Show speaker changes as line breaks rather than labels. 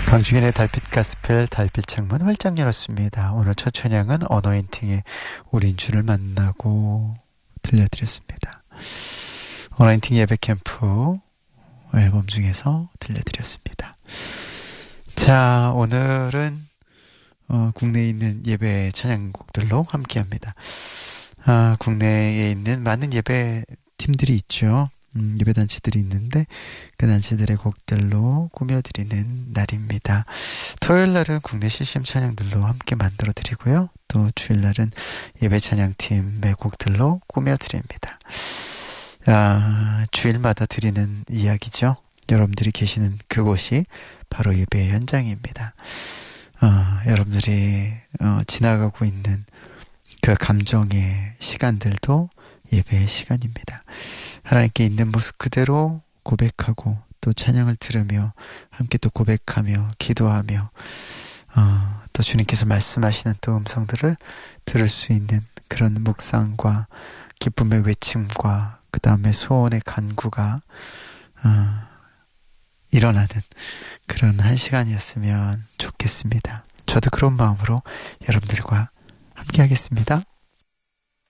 강중현의 달빛 가스펠 달빛 창문 활짝 열었습니다. 오늘 첫 찬양은 어노인팅의 우린 주를 만나고 들려드렸습니다. 어노인팅 예배 캠프 앨범 중에서 들려드렸습니다. 자, 오늘은 국내에 있는 예배 찬양곡들로 함께합니다. 국내에 있는 많은 예배 팀들이 있죠. 예배단체들이 있는데 그 단체들의 곡들로 꾸며드리는 날입니다. 토요일날은 국내 CCM 찬양들로 함께 만들어드리고요. 또 주일날은 예배 찬양팀의 곡들로 꾸며드립니다. 주일마다 드리는 이야기죠. 여러분들이 계시는 그곳이 바로 예배의 현장입니다. 여러분들이 지나가고 있는 그 감정의 시간들도 예배의 시간입니다. 하나님께 있는 모습 그대로 고백하고 또 찬양을 들으며 함께 또 고백하며 기도하며 또 주님께서 말씀하시는 또 음성들을 들을 수 있는 그런 묵상과 기쁨의 외침과 그 다음에 소원의 간구가 일어나는 그런 한 시간이었으면 좋겠습니다. 저도 그런 마음으로 여러분들과 함께 하겠습니다.